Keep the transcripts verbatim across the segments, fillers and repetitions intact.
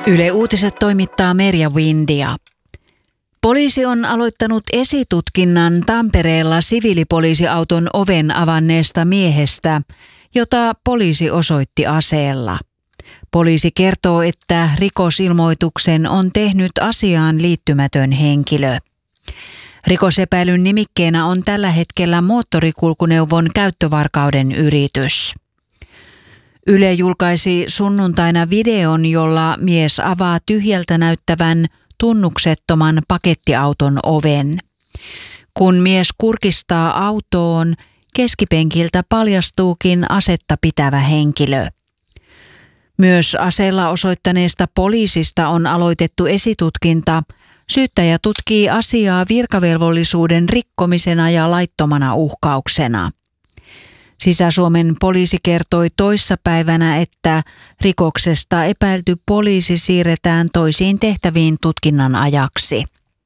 Yle Uutiset toimittaa Merja Windia. Poliisi on aloittanut esitutkinnan Tampereella siviilipoliisiauton oven avanneesta miehestä, jota poliisi osoitti aseella. Poliisi kertoo, että rikosilmoituksen on tehnyt asiaan liittymätön henkilö. Rikosepäilyn nimikkeenä on tällä hetkellä moottorikulkuneuvon käyttövarkauden yritys. Yle julkaisi sunnuntaina videon, jolla mies avaa tyhjältä näyttävän tunnuksettoman pakettiauton oven. Kun mies kurkistaa autoon, keskipenkiltä paljastuukin asetta pitävä henkilö. Myös aseella osoittaneesta poliisista on aloitettu esitutkinta. Syyttäjä tutkii asiaa virkavelvollisuuden rikkomisena ja laittomana uhkauksena. Sisä-Suomen poliisi kertoi toissapäivänä, että rikoksesta epäilty poliisi siirretään toisiin tehtäviin tutkinnan ajaksi.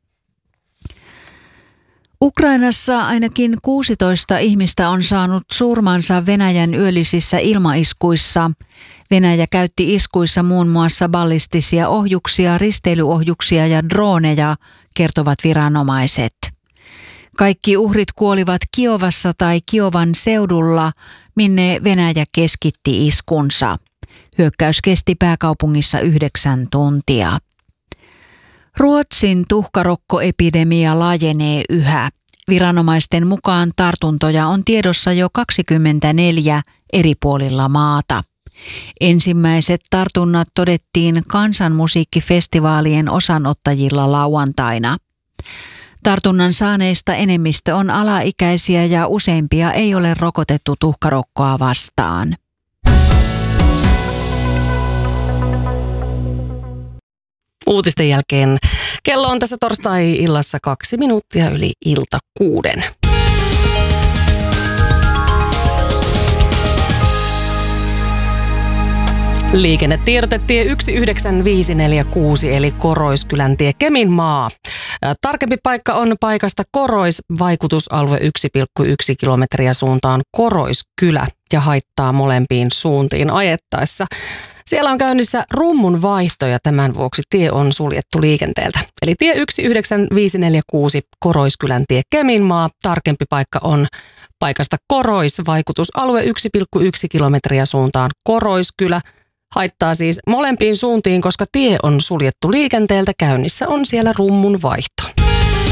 Ukrainassa ainakin kuusitoista ihmistä on saanut surmansa Venäjän yöllisissä ilmaiskuissa. Venäjä käytti iskuissa muun muassa ballistisia ohjuksia, risteilyohjuksia ja drooneja, kertovat viranomaiset. Kaikki uhrit kuolivat Kiovassa tai Kiovan seudulla, minne Venäjä keskitti iskunsa. Hyökkäys kesti pääkaupungissa yhdeksän tuntia. Ruotsin tuhkarokkoepidemia laajenee yhä. Viranomaisten mukaan tartuntoja on tiedossa jo kaksikymmentäneljä eri puolilla maata. Ensimmäiset tartunnat todettiin kansanmusiikkifestivaalien osanottajilla lauantaina. Tartunnan saaneista enemmistö on alaikäisiä ja useimpia ei ole rokotettu tuhkarokkoa vastaan. Uutisten jälkeen kello on tässä torstai-illassa kaksi minuuttia yli ilta kuuden. Liikennetiedote tie yksi yhdeksän viisi neljä kuusi eli Koroiskylän tie Keminmaa. Tarkempi paikka on paikasta Korois, vaikutusalue yksi pilkku yksi kilometriä suuntaan Koroiskylä ja haittaa molempiin suuntiin ajettaessa. Siellä on käynnissä rummun vaihto ja tämän vuoksi tie on suljettu liikenteeltä. Eli tie yksi yhdeksän viisi neljä kuusi Koroiskylän tie Keminmaa. Tarkempi paikka on paikasta Korois, vaikutusalue yksi pilkku yksi kilometriä suuntaan Koroiskylä. Haittaa siis molempiin suuntiin, koska tie on suljettu liikenteeltä. Käynnissä on siellä rummun vaihto.